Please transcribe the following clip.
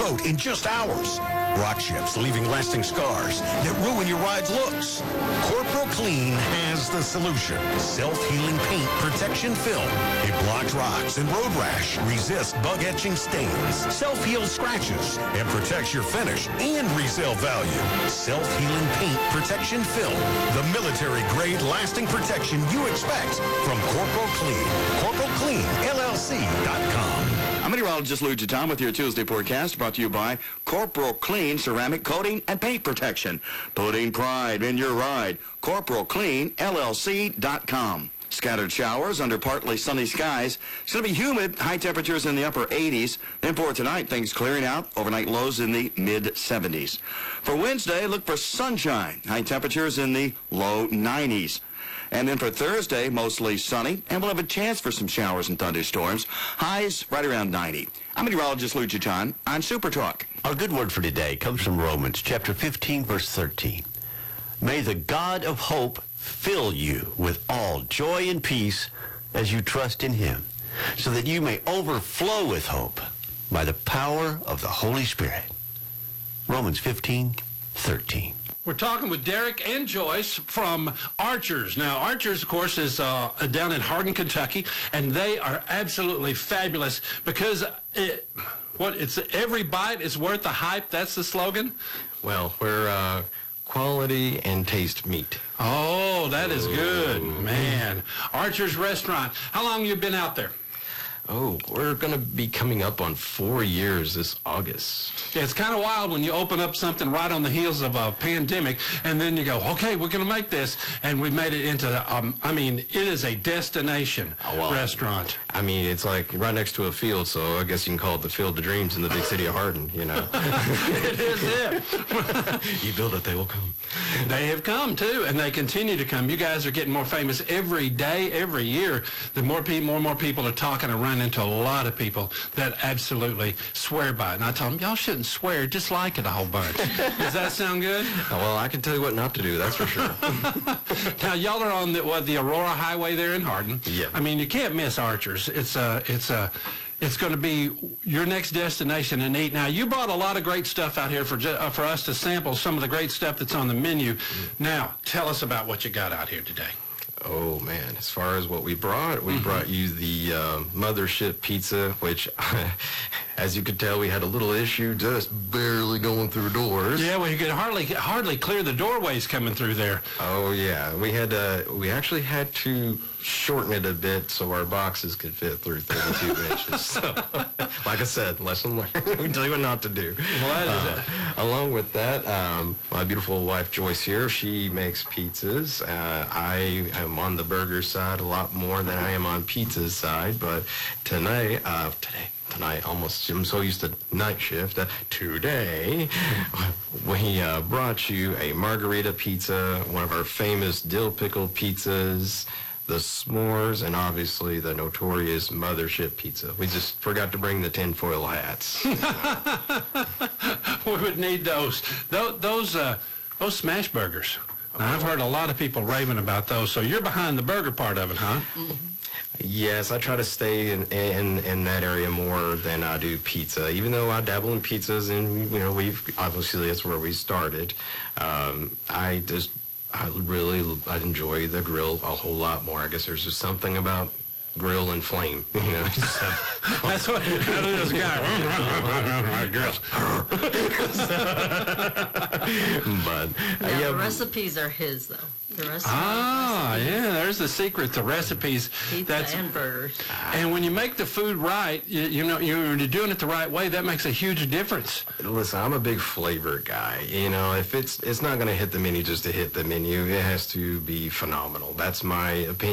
boat in just hours. Rock chips leaving lasting scars that ruin your ride's looks. Corporal Clean has the solution. Self-healing paint protection film. It blocks rocks and road rash, resists bug-etching stains, self-heals scratches, and protects your finish and resale value. Self-healing paint protection film. The military-grade lasting protection you expect from Corporal Clean. CorporalCleanLLC.com. I'm meteorologist Lou Giton with your Tuesday forecast, brought to you by Corporal Clean Ceramic Coating and Paint Protection. Putting pride in your ride. CorporalCleanLLC.com. Scattered showers under partly sunny skies. It's going to be humid, high temperatures in the upper 80s. Then for tonight, things clearing out, overnight lows in the mid-70s. For Wednesday, look for sunshine, high temperatures in the low 90s. And then for Thursday, mostly sunny, and we'll have a chance for some showers and thunderstorms. Highs right around 90. I'm meteorologist Lou Giton on Super Talk. Our good word for today comes from Romans chapter 15, verse 13. May the God of hope fill you with all joy and peace as you trust in him, so that you may overflow with hope by the power of the Holy Spirit. Romans 15:13. We're talking with Derek and Joyce from Archers. Now, Archers, of course, is down in Hardin, Kentucky, and they are absolutely fabulous because it's every bite is worth the hype. That's the slogan. Well, we're quality and taste meat. Oh, that is good, man. Archers Restaurant. How long you been out there? Oh, we're going to be coming up on 4 years this August. Yeah, it's kind of wild when you open up something right on the heels of a pandemic, and then you go, okay, we're going to make this, and we made it into, it is a destination restaurant. I mean, it's like right next to a field, so I guess you can call it the Field of Dreams in the big city of Hardin, you know. It is it. You build it, they will come. They have come, too, and they continue to come. You guys are getting more famous every day, every year. The more and more people are talking around into a lot of people that absolutely swear by it. And I told them, y'all shouldn't swear, just like it a whole bunch. Does that sound good? Well, I can tell you what not to do, that's for sure. Now, y'all are on the Aurora Highway there in Hardin. Yeah. I mean, you can't miss Archers. It's going to be your next destination and eat. Now, you brought a lot of great stuff out here for us to sample some of the great stuff that's on the menu. Now, tell us about what you got out here today. Oh, man. As far as what we brought you the Mothership Pizza, which, as you could tell, we had a little issue just barely going through doors. Yeah, well, you could hardly clear the doorways coming through there. Oh, yeah. We actually had to shorten it a bit so our boxes could fit through 32 inches. So, like I said, lesson learned. We tell you what not to do. Well, that is it. Along with that, my beautiful wife Joyce here, she makes pizzas. I am on the burger side a lot more than I am on pizza's side, but tonight, almost, I'm so used to night shift. Today, we brought you a margarita pizza, one of our famous dill pickle pizzas, the s'mores, and obviously the notorious Mothership Pizza. We just forgot to bring the tinfoil hats. We would need those. Those smash burgers. Now, I've heard a lot of people raving about those, so you're behind the burger part of it, huh? Mm-hmm. Yes, I try to stay in that area more than I do pizza, even though I dabble in pizzas, and, you know, obviously that's where we started. I enjoy the grill a whole lot more. I guess there's just something about grill and flame, you know. That's what this guy grills. But the recipes are his, though. The recipes. Yeah, there's the secret. The recipes. Pizza and burgers. And when you make the food right, you're doing it the right way. That makes a huge difference. Listen, I'm a big flavor guy. You know, if it's not going to hit the menu just to hit the menu, it has to be phenomenal. That's my opinion.